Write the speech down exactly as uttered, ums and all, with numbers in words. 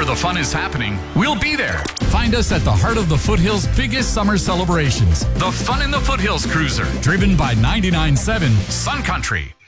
Wherever the fun is happening, we'll be there. Find us at the heart of the Foothills' biggest summer celebrations, the Fun in the Foothills Cruiser, driven by ninety-nine point seven Sun Country.